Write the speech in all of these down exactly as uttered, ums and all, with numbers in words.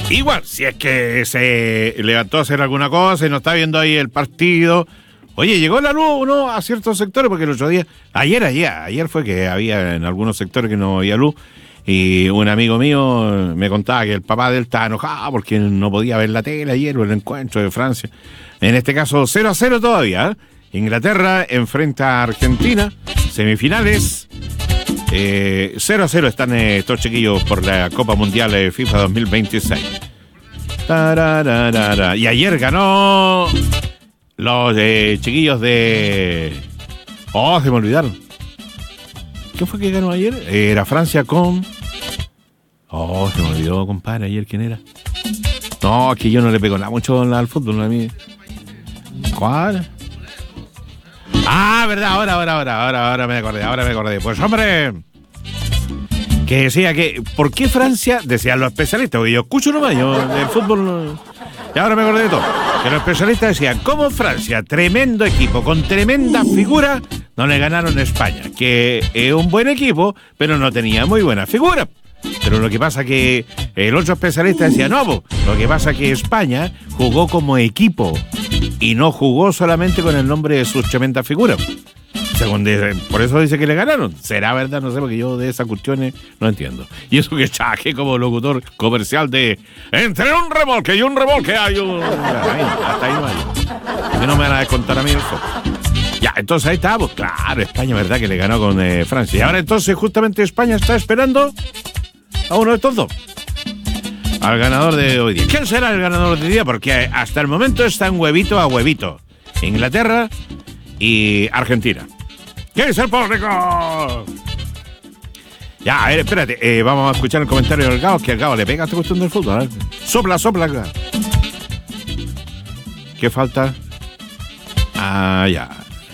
Igual, si es que se levantó a hacer alguna cosa y no está viendo ahí el partido. Oye, llegó la luz, ¿no? A ciertos sectores, porque el otro día, ayer, ayer, ayer fue que había en algunos sectores que no había luz. Y un amigo mío me contaba que el papá de él estaba enojado porque no podía ver la tele ayer o el encuentro de Francia. En este caso, cero a cero todavía. Inglaterra enfrenta a Argentina, semifinales. Eh, cero a cero están eh, estos chiquillos por la Copa Mundial de FIFA dos mil veintiséis. Tarararara. Y ayer ganó los eh, chiquillos de... Oh, se me olvidaron. ¿Qué fue que ganó ayer? Eh, era Francia con... Oh, se me olvidó, compadre, ayer quién era. No, es que yo no le pego nada mucho al fútbol, a mí. ¿Cuál? Ah, verdad, ahora, ahora, ahora, ahora, ahora me acordé, ahora me acordé. Pues hombre, que decía que, ¿por qué Francia? Decían los especialistas, porque yo escucho nomás, yo del fútbol no... Y ahora me acordé de todo. Que los especialistas decían, ¿cómo Francia, tremendo equipo, con tremenda figura, no le ganaron a España? Que es un buen equipo, pero no tenía muy buena figura. Pero lo que pasa que el otro especialista decía, no, po, lo que pasa que España jugó como equipo y no jugó solamente con el nombre de sus tremendas figuras. Según dice, por eso dice que le ganaron. ¿Será verdad? No sé, porque yo de esas cuestiones no entiendo. Y eso que chaje como locutor comercial de entre un remolque y un remolque hay un... Hasta ahí no hay. Que no me van a descontar a mí el foco. Ya, entonces ahí está, pues claro, España, ¿verdad? Que le ganó con eh, Francia. Y ahora entonces justamente España está esperando a uno de estos dos. Al ganador de hoy día. ¿Quién será el ganador de hoy día? Porque hasta el momento están huevito a huevito. Inglaterra y Argentina. ¿Quién es el público? Ya, a ver, espérate. Eh, vamos a escuchar el comentario del Gao, que al Gao le pega esta cuestión del fútbol. ¿Eh? Sopla, sopla. ¿Qué falta? Ah, ya.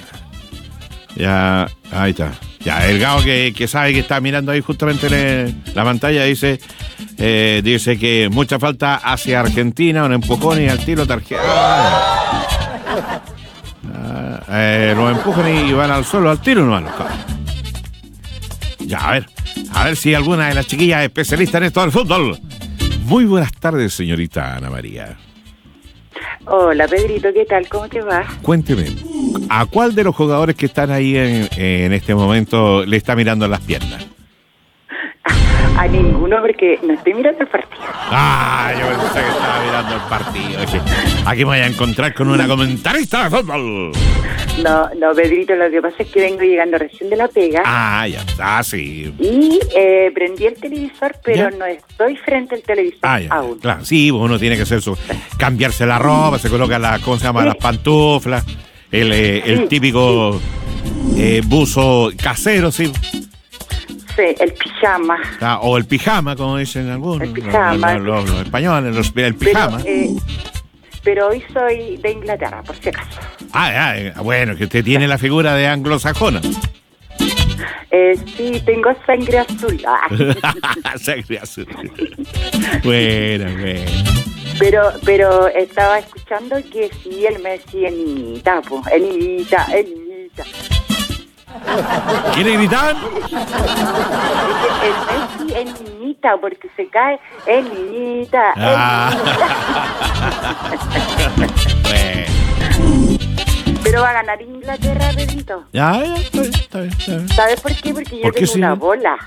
Ya, ahí está. Ya, el Gao que, que sabe que está mirando ahí justamente en la pantalla dice eh, dice que mucha falta hacia Argentina, un empujón y al tiro tarjeta. Ah, ah, eh, lo empujan y van al suelo al tiro, no. Ya, a ver, a ver si alguna de las chiquillas es especialista en esto del fútbol. Muy buenas tardes, señorita Ana María. Hola, Pedrito, ¿qué tal? ¿Cómo te va? Cuénteme, ¿a cuál de los jugadores que están ahí en, en este momento le está mirando las piernas? A, a ninguno, porque no estoy mirando el partido. Ah, yo pensé que estaba mirando el partido. Dije, aquí me voy a encontrar con una comentarista de fútbol. No, no, Pedrito, lo que pasa es que vengo llegando recién de la pega. Ah, ya, ah, sí. Y eh, prendí el televisor, pero ¿Ya? no estoy frente al televisor Ah, ya, aún. claro, sí, uno tiene que hacer su... Cambiarse la ropa, se coloca las, ¿cómo se llama? Sí. Las pantuflas, el, eh, el Sí, típico eh, buzo casero, sí. Sí, el pijama. Ah, o el pijama, como dicen algunos. El pijama. Los, los, los, los españoles, los, el pijama. Pero, eh, pero hoy soy de Inglaterra, por si acaso. Ah, ah, bueno, que usted tiene la figura de anglosajona. Eh, sí, tengo sangre azul. Ah. Sangre azul. Bueno, bueno. Pero, pero estaba escuchando que sí, él me decía niñita, pues, el niñita, el niñita. ¿Quiénes gritaban? El Messi es niñita, porque se cae, es niñita, es Ah. niñita. Bueno. Pero va a ganar Inglaterra, Pedrito. Ya, ya, está bien, está bien, está bien. ¿Sabes por qué? Porque yo ¿Por qué tengo sí? una bola.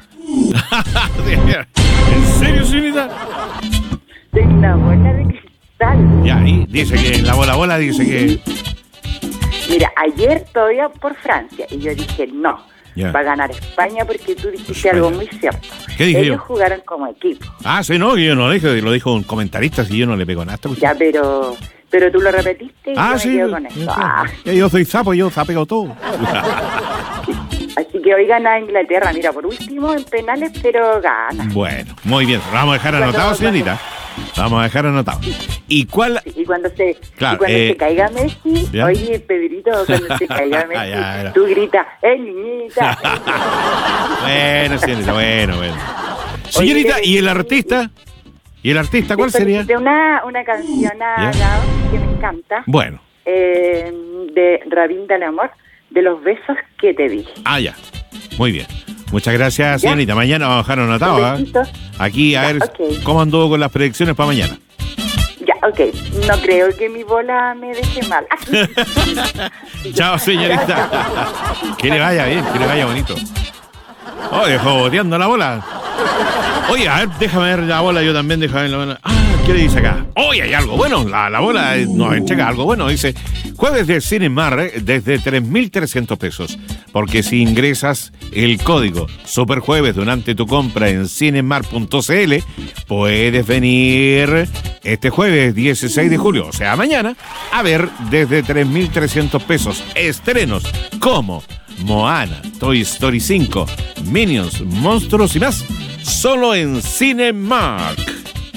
¿En serio, señorita? Tengo una bola de cristal. Ya, y dice que la bola bola dice que... Mira, ayer todavía por Francia, y yo dije, no, Ya. va a ganar España, porque tú dijiste España. algo muy cierto. ¿Qué dije Ellos yo? jugaron como equipo. Ah, sí, no, yo no lo dije, lo dijo un comentarista, si yo no le pego nada. Ya, pero pero tú lo repetiste y Ah, yo sí. me quedo con eso. Ah. Ya, yo soy sapo, yo sapeo todo. Así que hoy gana Inglaterra, mira, por último en penales, pero gana. Bueno, muy bien, lo vamos a dejar Cuando- anotado, señorita. Lo vamos a dejar anotado. ¿Y cuál? Y cuando se Claro, y cuando eh, se caiga Messi, ¿ya? oye, Pedrito, cuando se caiga Messi, Ya, ya. tú gritas, ¡eh, niñita! Bueno, señorita, bueno, bueno. Señorita, Oye, ¿y el artista? ¿Y el artista cuál sería? De una, una canción a ¿Ya? Gao que me encanta, Bueno, eh, de Rabín del Amor, de los besos que te di. ah, ya. Muy bien. Muchas gracias, ¿Ya? señorita. Mañana vamos a dejar anotado. Un ¿eh? besito. Aquí, a Ya, ver ok. cómo anduvo con las predicciones para mañana. Ya, ok. No creo que mi bola me deje mal. Chao, señorita. Que le vaya bien, que le vaya bonito. Oh, dejó boteando la bola. Oye, a ver, déjame ver la bola, yo también, déjame ver la bola. Ah, ¿qué le dice acá? Oye, hay algo bueno, la, la bola nos entrega algo bueno. Dice, jueves de Cinemar eh, desde tres mil trescientos pesos. Porque si ingresas el código Superjueves durante tu compra en cinemar punto c l, puedes venir este jueves dieciséis de julio, o sea, mañana, a ver desde tres mil trescientos pesos estrenos como Moana, Toy Story cinco, Minions, Monstruos y más, solo en Cinemark.